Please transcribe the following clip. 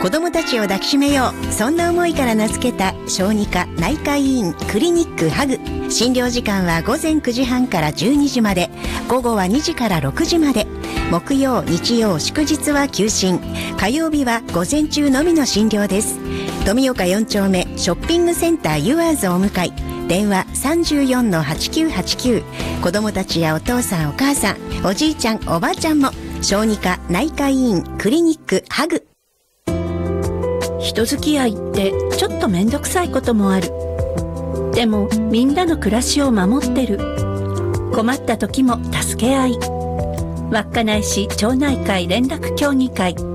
子どもたちを抱きしめよう、そんな思いから名付けた小児科内科医院クリニックハグ。診療時間は午前9時半から12時まで、午後は2時から6時まで。木曜日曜祝日は休診、火曜日は午前中のみの診療です。富岡4丁目ショッピングセンターユアーズお向かい、電話 34-8989。 子どもたちやお父さんお母さん、おじいちゃんおばあちゃんも小児科内科医院クリニックハグ。 人付き合いってちょっとめんどくさいこともある。でもみんなの暮らしを守ってる。困った時も助け合い。稚内市町内会連絡協議会